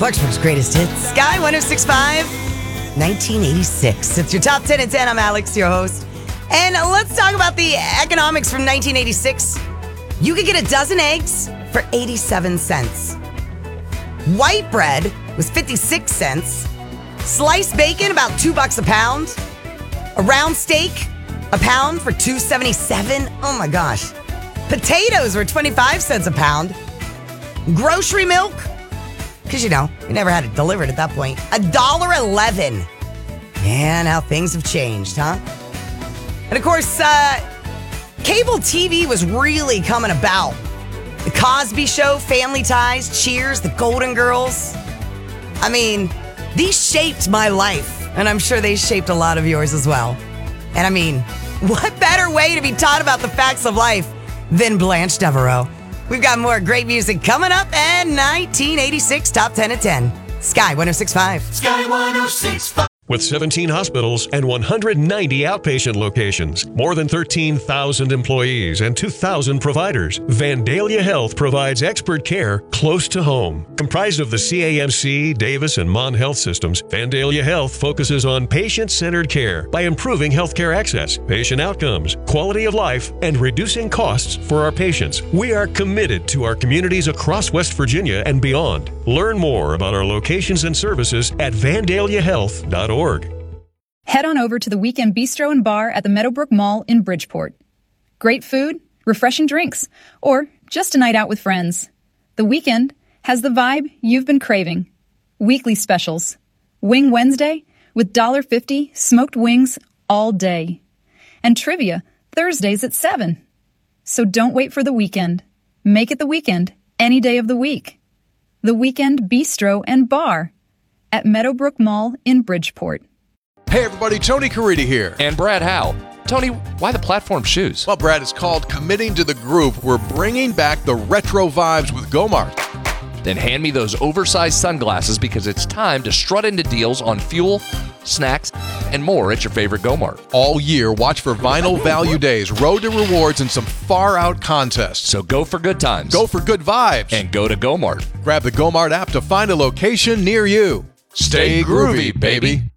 Clarksburg's greatest hits. Sky 106.5, 1986. It's your top 10 at 10. I'm Alex, your host. And let's talk about the economics from 1986. You could get a dozen eggs for 87 cents. White bread was 56 cents. Sliced bacon, about $2 a pound. A round steak, a pound for $2.77. Oh my gosh. Potatoes were 25 cents a pound. Grocery milk, because you never had it delivered at that point, $1.11. Man, how things have changed, huh? And of course, cable TV was really coming about. The Cosby Show, Family Ties, Cheers, The Golden Girls. I mean, these shaped my life, and I'm sure they shaped a lot of yours as well. And I mean, what better way to be taught about the facts of life than Blanche Devereaux? We've got more great music coming up and 1986 Top 10 at 10. Sky 106.5. Sky 106.5. With 17 hospitals and 190 outpatient locations, more than 13,000 employees and 2,000 providers, Vandalia Health provides expert care close to home. Comprised of the CAMC, Davis, and Mon Health systems, Vandalia Health focuses on patient-centered care by improving healthcare access, patient outcomes, quality of life, and reducing costs for our patients. We are committed to our communities across West Virginia and beyond. Learn more about our locations and services at vandaliahealth.org. Head on over to the Weekend Bistro and Bar at the Meadowbrook Mall in Bridgeport. Great food, refreshing drinks, or just a night out with friends. The Weekend has the vibe you've been craving. Weekly specials. Wing Wednesday with $1.50 smoked wings all day. And trivia Thursdays at 7. So don't wait for the weekend. Make it the weekend any day of the week. The Weekend Bistro and Bar at Meadowbrook Mall in Bridgeport. Hey everybody, Tony Caridi here. And Brad Howe. Tony, why the platform shoes? Well, Brad, it's called Committing to the Groove. We're bringing back the retro vibes with Gomart. Then hand me those oversized sunglasses because it's time to strut into deals on fuel, snacks, and more at your favorite Gomart. All year, watch for Vinyl Value Days, Road to Rewards, and some far-out contests. So go for good times. Go for good vibes. And go to Gomart. Grab the Gomart app to find a location near you. Stay groovy, baby.